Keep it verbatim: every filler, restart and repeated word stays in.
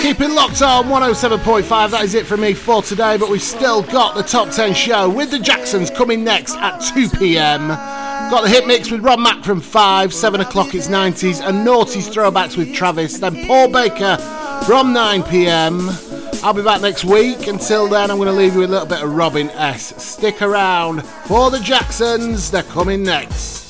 Keep it locked on one oh seven point five. That is it from me for today, but we've still got the top ten show with the Jacksons coming next at two p.m. Got the hit mix with Rob Mack from five, seven o'clock it's nineties, and Naughty's throwbacks with Travis, then Paul Baker from nine p.m. I'll be back next week. Until then, I'm going to leave you with a little bit of Robin S. Stick around for the Jacksons. They're coming next.